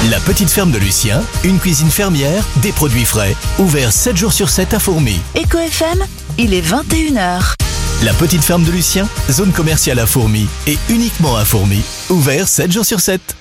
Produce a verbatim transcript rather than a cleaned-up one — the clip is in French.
La petite ferme de Lucien, une cuisine fermière, des produits frais, ouvert sept jours sur sept à Fourmi. Eco F M, il est vingt et une heures. La petite ferme de Lucien, zone commerciale à Fourmi et uniquement à Fourmi, ouvert sept jours sur sept.